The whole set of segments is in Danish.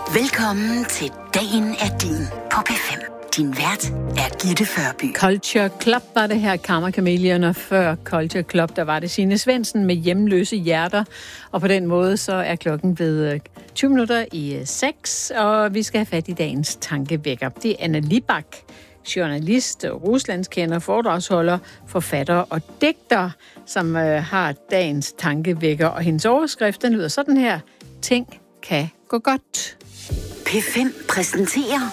Velkommen til Dagen er din på P5. Din vært er Gitte Førby. Culture Club var det her, Kammerkamelion, og før Culture Club, der var det Signe Svendsen med Hjemløse Hjerter. Og på den måde, så er klokken blevet 20 minutter i 6, og vi skal have fat i dagens tankevækker. Det er Anna Libak, journalist, ruslandskender, foredragsholder, forfatter og digter, som har dagens tankevækker. Og hendes overskrift, den lyder sådan her: Ting kan gå godt. P5 præsenterer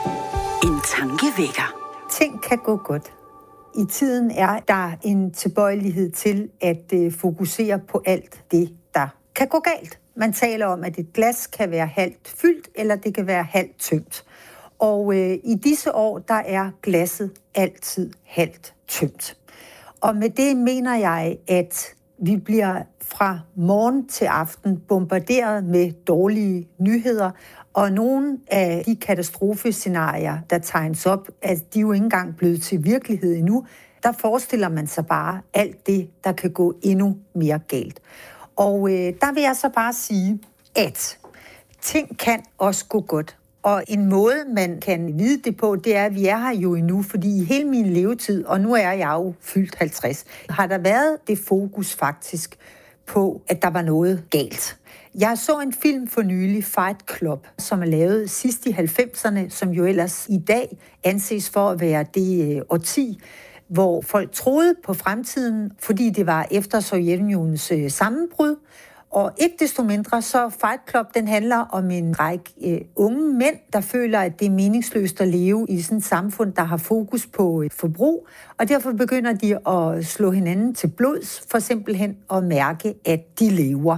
en tankevækker. Ting kan gå godt. I tiden er der en tilbøjelighed til at fokusere på alt det, der kan gå galt. Man taler om, at et glas kan være halvt fyldt, eller det kan være halvt tømt. Og i disse år, der er glasset altid halvt tømt. Og med det mener jeg, at vi bliver fra morgen til aften bombarderet med dårlige nyheder, og nogle af de katastrofescenarier, der tegnes op, at de jo ikke engang blevet til virkelighed endnu. Der forestiller man sig bare alt det, der kan gå endnu mere galt. Og der vil jeg så bare sige, at ting kan også gå godt. Og en måde, man kan vide det på, det er, at vi er her jo endnu, fordi i hele min levetid, og nu er jeg jo fyldt 50, har der været det fokus faktisk på, at der var noget galt. Jeg så en film for nylig, Fight Club, som er lavet sidst i 90'erne, som jo ellers i dag anses for at være det årti, hvor folk troede på fremtiden, fordi det var efter Sovjetunionens sammenbrud. Og ikke desto mindre, så Fight Club, den handler om en række unge mænd, der føler, at det er meningsløst at leve i sådan et samfund, der har fokus på forbrug. Og derfor begynder de at slå hinanden til blods, for simpelthen at mærke, at de lever.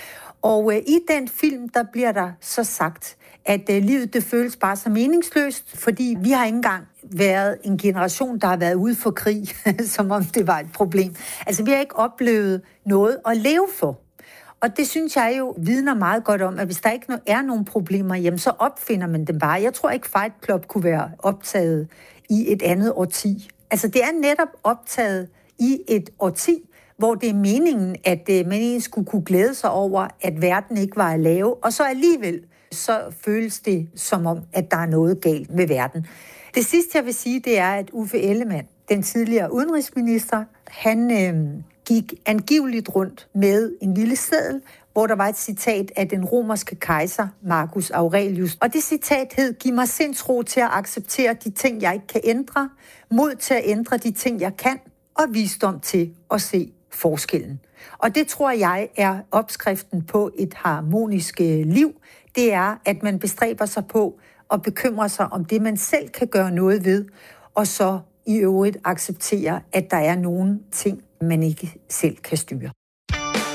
Og i den film, der bliver der så sagt, at livet det føles bare så meningsløst, fordi vi har ikke engang været en generation, der har været ude for krig, som om det var et problem. Altså, vi har ikke oplevet noget at leve for. Og det synes jeg jo vidner meget godt om, at hvis der ikke er nogen problemer, jamen så opfinder man dem bare. Jeg tror ikke, Fight Club kunne være optaget i et andet årti. Altså, det er netop optaget i et årti, hvor det er meningen, at man egentlig skulle kunne glæde sig over, at verden ikke var at lave, og så alligevel, så føles det som om, at der er noget galt med verden. Det sidste, jeg vil sige, det er, at Uffe Ellemann, den tidligere udenrigsminister, han gik angiveligt rundt med en lille seddel, hvor der var et citat af den romerske kejser Marcus Aurelius. Og det citat hed: Giv mig sindsro til at acceptere de ting, jeg ikke kan ændre, mod til at ændre de ting, jeg kan, og visdom til at se forskellen. Og det tror jeg er opskriften på et harmonisk liv. Det er, at man bestræber sig på at bekymre sig om det, man selv kan gøre noget ved, og så i øvrigt acceptere, at der er nogle ting, man ikke selv kan styre.